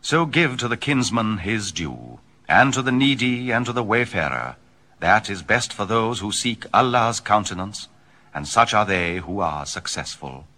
So give to the kinsman his due, and to the needy and to the wayfarer. That is best for those who seek Allah's countenance, and such are they who are successful.